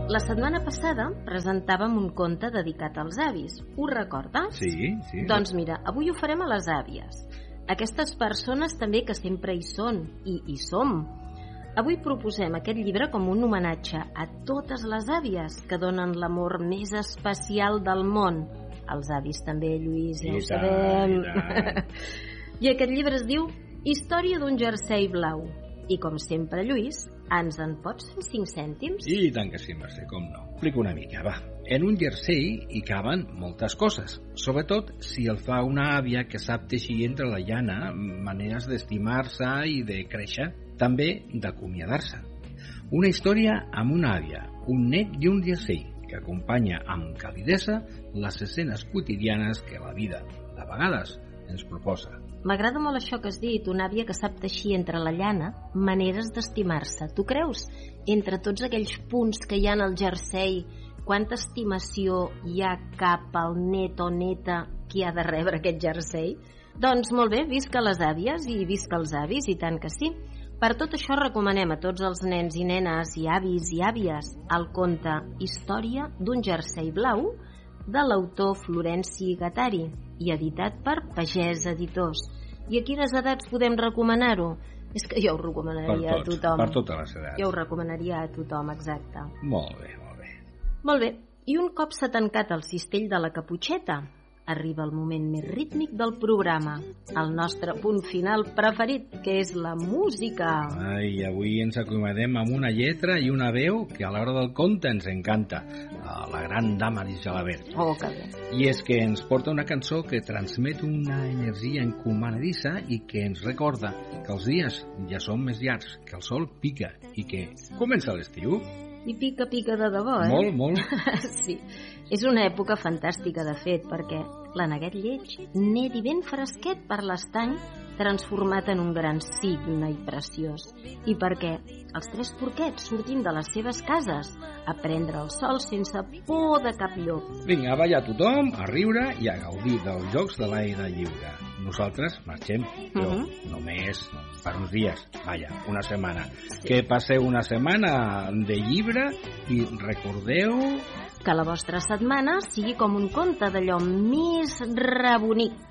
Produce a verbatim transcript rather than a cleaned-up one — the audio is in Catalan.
La setmana passada presentàvem un conte dedicat als avis. Ho recordes? Sí, sí. Doncs mira, avui ho farem a les àvies. Aquestes persones també que sempre hi són, i hi som. Avui proposem aquest llibre com un homenatge a totes les àvies que donen l'amor més especial del món. Els avis també, Lluís, ja ho sabem. I aquest llibre es diu Història d'un jersei blau. I com sempre, Lluís, ens en pots fer cinc cèntims? I tant que sí, Mercè, com no. Explico una mica, va. En un jersei hi caben moltes coses, sobretot si el fa una àvia que sap teixir entre la llana maneres d'estimar-se i de créixer, també d'acomiadar-se. Una història amb una àvia, un net i un jersei, que acompanya amb calidesa les escenes quotidianes que la vida, de vegades, ens proposa. M'agrada molt això que has dit, una àvia que sap teixir entre la llana maneres d'estimar-se. Tu creus? Entre tots aquells punts que hi ha en el jersei, quanta estimació hi ha cap al net o neta qui ha de rebre aquest jersei? Doncs molt bé, visca les àvies i visca els avis, i tant que sí. Per tot això recomanem a tots els nens i nenes i avis i àvies el conte Història d'un jersei blau de l'autor Florenci Gattari i editat per Pagès Editors. I a quines edats podem recomanar-ho? És que jo ho recomanaria per tots, a tothom. Per totes les edats. Jo ho recomanaria a tothom, exacte. Molt bé, molt bé. Molt bé. I un cop s'ha tancat el cistell de la caputxeta, arriba el moment més rítmic del programa, el nostre punt final preferit, que és la música. Ai, avui ens acomiadem amb una lletra i una veu que a l'hora del conte ens encanta, la gran Damaris Gelabert. Oh, que bé. I és que ens porta una cançó que transmet una energia encomanadissa i que ens recorda que els dies ja són més llargs, que el sol pica i que comença l'estiu. I pica, pica de debò, eh? Molt, molt. Sí. És una època fantàstica, de fet, perquè l'aneguet lleig nedi ben fresquet per l'estany transformat en un gran cigne i preciós. I perquè els tres porquets sortim de les seves cases a prendre el sol sense por de cap llop. Vinga, va ja tothom a riure i a gaudir dels jocs de l'aire lliure. Nosaltres marxem, però uh -huh. només per uns dies, vaja, una setmana. Sí. Que passeu una setmana de llibre i recordeu... que la vostra setmana sigui com un conte d'allò més rebonic.